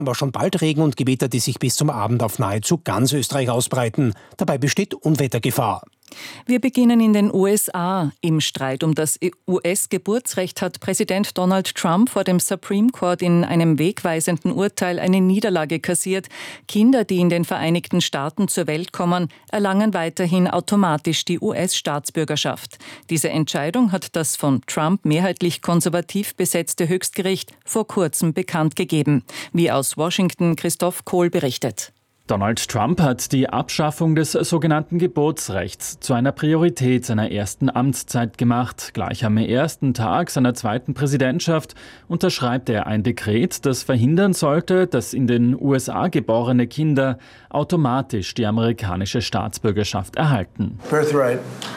aber schon bald Regen und Gewitter, die sich bis zum Abend auf nahezu ganz Österreich ausbreiten. Dabei besteht Unwettergefahr. Wir beginnen in den USA. Im Streit um das US-Geburtsrecht hat Präsident Donald Trump vor dem Supreme Court in einem wegweisenden Urteil eine Niederlage kassiert. Kinder, die in den Vereinigten Staaten zur Welt kommen, erlangen weiterhin automatisch die US-Staatsbürgerschaft. Diese Entscheidung hat das von Trump mehrheitlich konservativ besetzte Höchstgericht vor kurzem bekannt gegeben. Wie aus Washington Christoph Kohl berichtet. Donald Trump hat die Abschaffung des sogenannten Geburtsrechts zu einer Priorität seiner ersten Amtszeit gemacht. Gleich am ersten Tag seiner zweiten Präsidentschaft unterschreibt er ein Dekret, das verhindern sollte, dass in den USA geborene Kinder automatisch die amerikanische Staatsbürgerschaft erhalten. Birthright.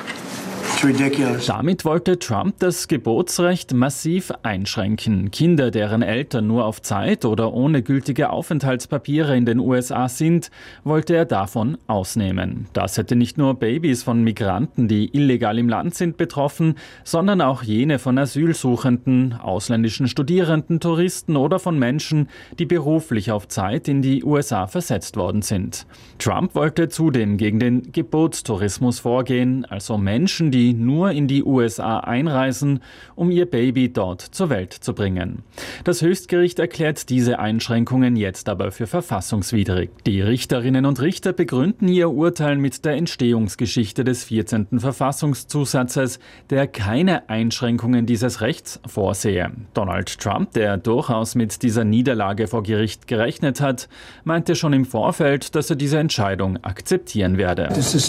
Damit wollte Trump das Geburtsrecht massiv einschränken. Kinder, deren Eltern nur auf Zeit oder ohne gültige Aufenthaltspapiere in den USA sind, wollte er davon ausnehmen. Das hätte nicht nur Babys von Migranten, die illegal im Land sind, betroffen, sondern auch jene von Asylsuchenden, ausländischen Studierenden, Touristen oder von Menschen, die beruflich auf Zeit in die USA versetzt worden sind. Trump wollte zudem gegen den Geburtstourismus vorgehen, also Menschen, die nur in die USA einreisen, um ihr Baby dort zur Welt zu bringen. Das Höchstgericht erklärt diese Einschränkungen jetzt aber für verfassungswidrig. Die Richterinnen und Richter begründen ihr Urteil mit der Entstehungsgeschichte des 14. Verfassungszusatzes, der keine Einschränkungen dieses Rechts vorsehe. Donald Trump, der durchaus mit dieser Niederlage vor Gericht gerechnet hat, meinte schon im Vorfeld, dass er diese Entscheidung akzeptieren werde.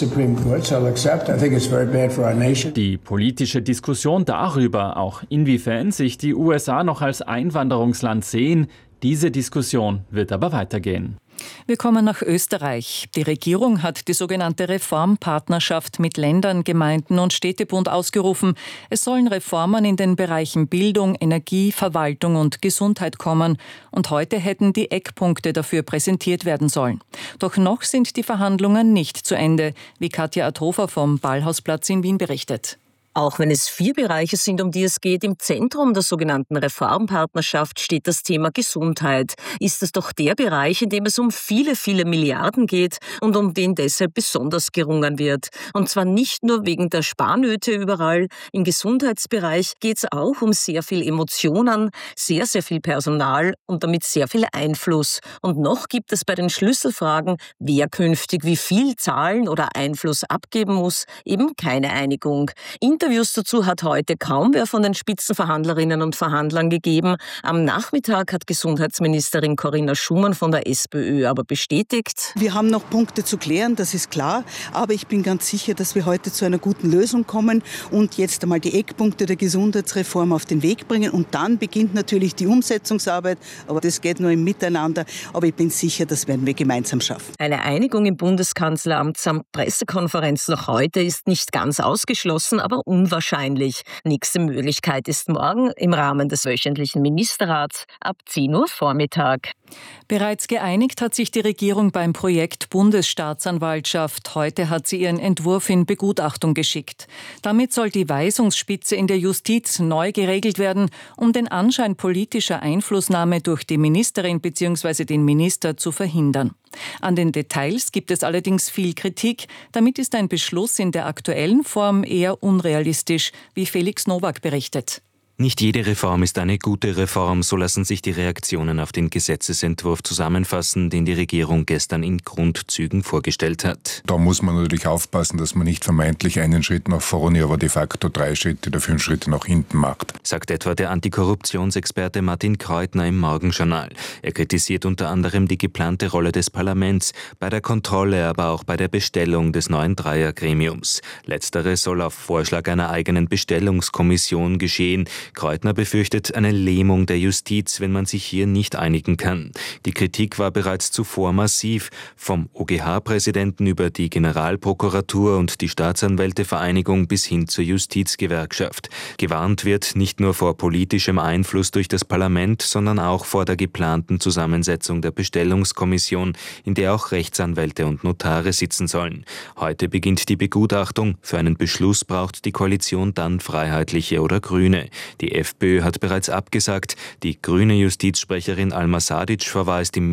Die politische Diskussion darüber, auch inwiefern sich die USA noch als Einwanderungsland sehen, diese Diskussion wird aber weitergehen. Wir kommen nach Österreich. Die Regierung hat die sogenannte Reformpartnerschaft mit Ländern, Gemeinden und Städtebund ausgerufen. Es sollen Reformen in den Bereichen Bildung, Energie, Verwaltung und Gesundheit kommen. Und heute hätten die Eckpunkte dafür präsentiert werden sollen. Doch noch sind die Verhandlungen nicht zu Ende, wie Katja Adhofer vom Ballhausplatz in Wien berichtet. Auch wenn es 4 Bereiche sind, um die es geht, im Zentrum der sogenannten Reformpartnerschaft steht das Thema Gesundheit. Ist es doch der Bereich, in dem es um viele, viele Milliarden geht und um den deshalb besonders gerungen wird. Und zwar nicht nur wegen der Sparnöte überall. Im Gesundheitsbereich geht es auch um sehr viel Emotionen, sehr, sehr viel Personal und damit sehr viel Einfluss. Und noch gibt es bei den Schlüsselfragen, wer künftig wie viel zahlen oder Einfluss abgeben muss, eben keine Einigung. Interviews dazu hat heute kaum wer von den Spitzenverhandlerinnen und Verhandlern gegeben. Am Nachmittag hat Gesundheitsministerin Corinna Schumann von der SPÖ aber bestätigt: Wir haben noch Punkte zu klären, das ist klar. Aber ich bin ganz sicher, dass wir heute zu einer guten Lösung kommen und jetzt einmal die Eckpunkte der Gesundheitsreform auf den Weg bringen. Und dann beginnt natürlich die Umsetzungsarbeit. Aber das geht nur im Miteinander. Aber ich bin sicher, das werden wir gemeinsam schaffen. Eine Einigung im Bundeskanzleramt samt Pressekonferenz noch heute ist nicht ganz ausgeschlossen, aber unwahrscheinlich. Nächste Möglichkeit ist morgen im Rahmen des wöchentlichen Ministerrats ab 10 Uhr Vormittag. Bereits geeinigt hat sich die Regierung beim Projekt Bundesstaatsanwaltschaft. Heute hat sie ihren Entwurf in Begutachtung geschickt. Damit soll die Weisungsspitze in der Justiz neu geregelt werden, um den Anschein politischer Einflussnahme durch die Ministerin bzw. den Minister zu verhindern. An den Details gibt es allerdings viel Kritik. Damit ist ein Beschluss in der aktuellen Form eher unrealistisch, wie Felix Nowak berichtet. Nicht jede Reform ist eine gute Reform, so lassen sich die Reaktionen auf den Gesetzesentwurf zusammenfassen, den die Regierung gestern in Grundzügen vorgestellt hat. Da muss man natürlich aufpassen, dass man nicht vermeintlich einen Schritt nach vorne, aber de facto 3 Schritte oder 5 Schritte nach hinten macht. Sagt etwa der Antikorruptionsexperte Martin Kreutner im Morgenjournal. Er kritisiert unter anderem die geplante Rolle des Parlaments bei der Kontrolle, aber auch bei der Bestellung des neuen Dreiergremiums. Letzteres soll auf Vorschlag einer eigenen Bestellungskommission geschehen. Kreutner befürchtet eine Lähmung der Justiz, wenn man sich hier nicht einigen kann. Die Kritik war bereits zuvor massiv, vom OGH-Präsidenten über die Generalprokuratur und die Staatsanwältevereinigung bis hin zur Justizgewerkschaft. Gewarnt wird nicht nur vor politischem Einfluss durch das Parlament, sondern auch vor der geplanten Zusammensetzung der Bestellungskommission, in der auch Rechtsanwälte und Notare sitzen sollen. Heute beginnt die Begutachtung. Für einen Beschluss braucht die Koalition dann Freiheitliche oder Grüne. Die FPÖ hat bereits abgesagt. Die grüne Justizsprecherin Alma Sadic verweist im